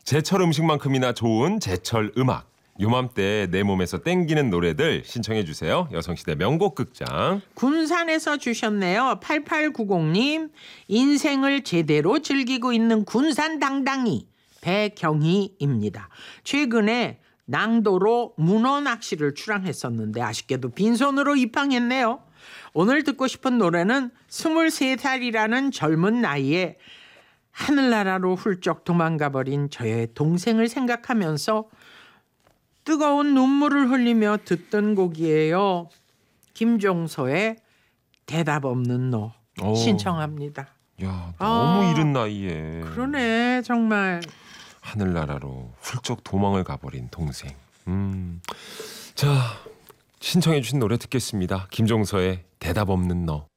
제철 음식만큼이나 좋은 제철 음악. 요맘때 내 몸에서 땡기는 노래들 신청해 주세요. 여성시대 명곡 극장. 군산에서 주셨네요. 8890님. 인생을 제대로 즐기고 있는 군산 당당이 배경희입니다. 최근에 낭도로 문어 낚시를 출항했었는데 아쉽게도 빈손으로 입항했네요. 오늘 듣고 싶은 노래는 23살이라는 젊은 나이에 하늘나라로 훌쩍 도망가버린 저의 동생을 생각하면서 뜨거운 눈물을 흘리며 듣던 곡이에요. 김종서의 대답 없는 너 신청합니다. 야, 너무 이른 나이에. 그러네 정말. 하늘나라로 훌쩍 도망을 가버린 동생. 자, 신청해 주신 노래 듣겠습니다. 김종서의 대답 없는 너.